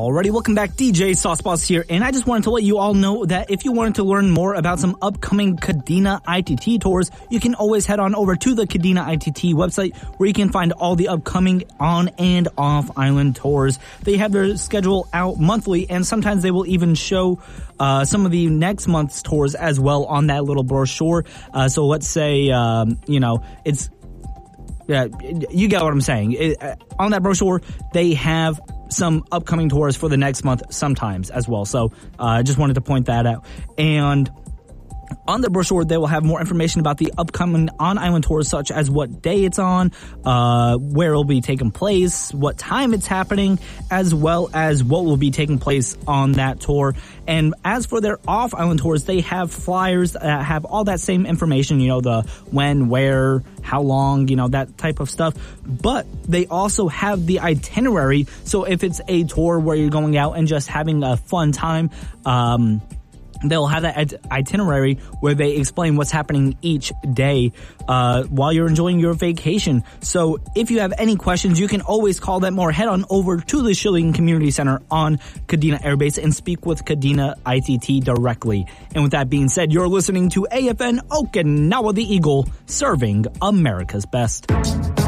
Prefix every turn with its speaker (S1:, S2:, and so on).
S1: Alrighty, welcome back. DJ Sauceboss here, and I just wanted to let you all know that if you wanted to learn more about some upcoming Kadena ITT tours, you can always head on over to the Kadena ITT website where you can find all the upcoming on and off island tours. They have their schedule out monthly, and sometimes they will even show some of the next month's tours as well on that little brochure. So let's say, it's... Yeah, you get what I'm saying. On that brochure, they have some upcoming tours for the next month sometimes as well. So I just wanted to point that out. And on the brochure, they will have more information about the upcoming on-island tours, such as what day it's on, where it'll be taking place, what time it's happening, as well as what will be taking place on that tour. And as for their off-island tours, they have flyers that have all that same information, the when, where, how long, that type of stuff. But they also have the itinerary. So if it's a tour where you're going out and just having a fun time, they'll have that itinerary where they explain what's happening each day while you're enjoying your vacation. So if you have any questions, you can always call them or head on over to the Shilling Community Center on Kadena Air Base and speak with Kadena ITT directly. And with that being said, you're listening to AFN Okinawa the Eagle, serving America's best.